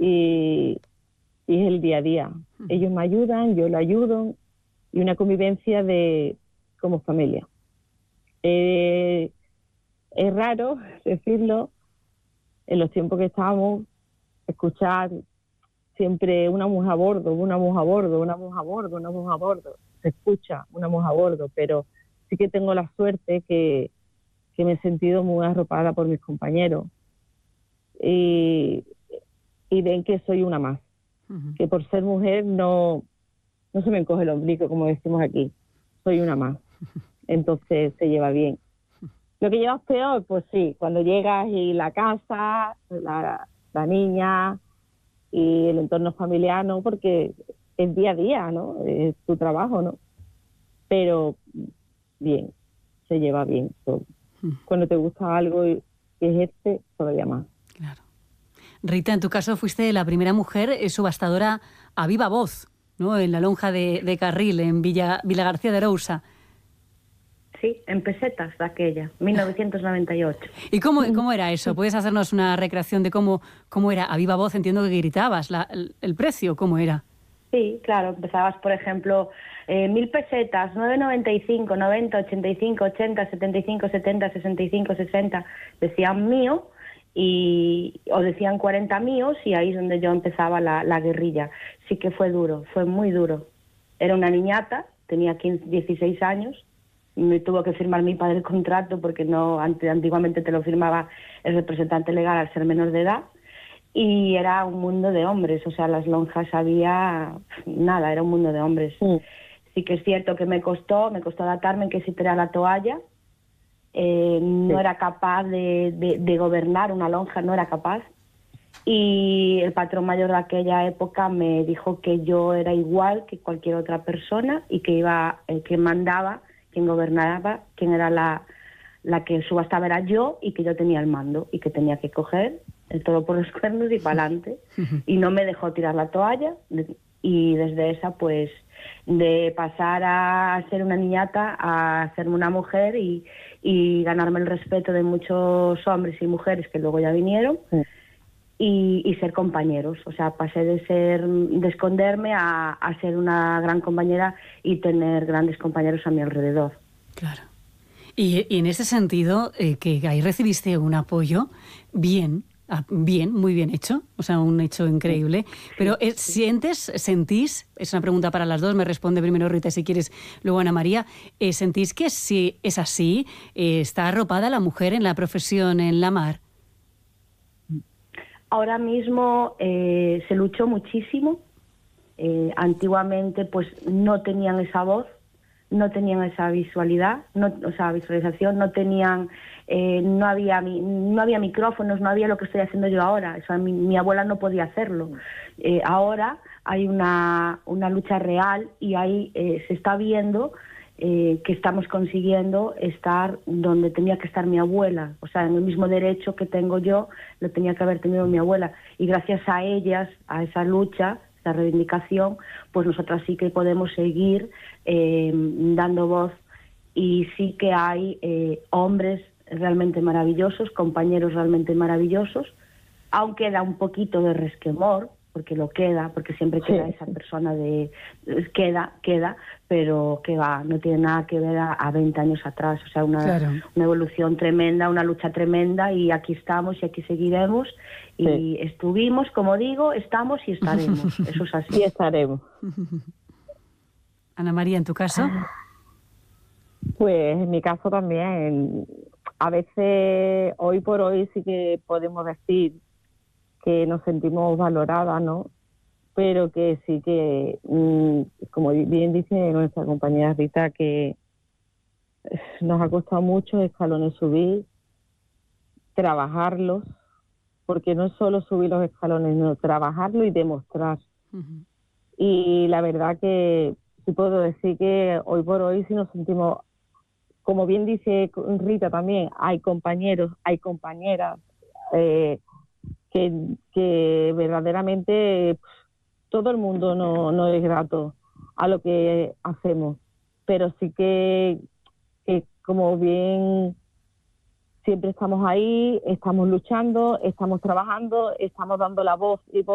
y es el día a día. Ellos me ayudan, yo lo ayudo, y una convivencia como familia. Es raro decirlo, en los tiempos que estamos, escuchar siempre una mujer a bordo, una mujer a bordo, una mujer a bordo, una mujer a bordo. Se escucha una mujer a bordo, pero sí que tengo la suerte que me he sentido muy arropada por mis compañeros. Y ven que soy una más. Que por ser mujer no se me encoge el ombligo, como decimos aquí. Soy una más. Entonces se lleva bien. Lo que llevas peor, pues sí, cuando llegas y la casa, la niña y el entorno familiar, ¿no? Porque es día a día, ¿no? Es tu trabajo, ¿no? Pero bien, se lleva bien todo. Cuando te gusta algo y ejerce, todavía más. Claro. Rita, en tu caso fuiste la primera mujer subastadora a viva voz, ¿no? En la lonja de Carril, en Villa García de Arousa. Sí, en pesetas de aquella, 1998. ¿Y cómo era eso? ¿Puedes hacernos una recreación de cómo era a viva voz? Entiendo que gritabas el precio, ¿cómo era? Sí, claro, empezabas, por ejemplo, 1.000 pesetas, 9,95, 90, 85, 80, 75, 70, 65, 60, decían mío, o decían 40 míos, y ahí es donde yo empezaba la guerrilla. Sí que fue duro, fue muy duro. Era una niñata, tenía 16 años, me tuvo que firmar mi padre el contrato porque no antiguamente te lo firmaba el representante legal al ser menor de edad, y era un mundo de hombres, o sea, las lonjas había nada, era un mundo de hombres. Sí que es cierto que me costó adaptarme en que si tirar la toalla, no era capaz de gobernar una lonja, no era capaz. Y el patrón mayor de aquella época me dijo que yo era igual que cualquier otra persona y que quien mandaba, quien gobernaba, quien era la que subastaba era yo, y que yo tenía el mando y que tenía que coger el toro por los cuernos y para adelante. Y no me dejó tirar la toalla, y desde esa, pues, de pasar a ser una niñata a hacerme una mujer y ganarme el respeto de muchos hombres y mujeres que luego ya vinieron, y ser compañeros. O sea, pasé de esconderme a ser una gran compañera y tener grandes compañeros a mi alrededor. Claro. Y en ese sentido, que ahí recibiste un apoyo muy bien hecho, o sea, un hecho increíble. Pero sentís, es una pregunta para las dos, me responde primero Rita, si quieres, luego Ana María, ¿sentís que si es así, está arropada la mujer en la profesión en la mar? Ahora mismo se luchó muchísimo. Antiguamente pues no tenían esa voz, no tenían esa visualización, no tenían, no había micrófonos, no había lo que estoy haciendo yo ahora. O sea, mi abuela no podía hacerlo. Ahora hay una lucha real, y ahí se está viendo que estamos consiguiendo estar donde tenía que estar mi abuela. O sea, en el mismo derecho que tengo yo, lo tenía que haber tenido mi abuela. Y gracias a ellas, a esa lucha, esa reivindicación, pues nosotras sí que podemos seguir dando voz. Y sí que hay hombres realmente maravillosos, compañeros realmente maravillosos, aunque da un poquito de resquemor, porque siempre queda esa persona queda, pero que va, no tiene nada que ver a 20 años atrás. O sea, una evolución tremenda, una lucha tremenda, y aquí estamos y aquí seguiremos. Y estuvimos, como digo, estamos y estaremos. Eso es así. Y estaremos. Ana María, ¿en tu caso? Pues en mi caso también. A veces, hoy por hoy, sí que podemos decir que nos sentimos valoradas, ¿no? Pero que sí que, como bien dice nuestra compañera Rita, que nos ha costado muchos escalones subir, trabajarlos, porque no es solo subir los escalones, no, trabajarlo y demostrar. Y la verdad que sí puedo decir que hoy por hoy sí nos sentimos, como bien dice Rita también, hay compañeros, hay compañeras, que verdaderamente todo el mundo no es grato a lo que hacemos, pero sí que como bien siempre estamos ahí, estamos luchando, estamos trabajando, estamos dando la voz y voz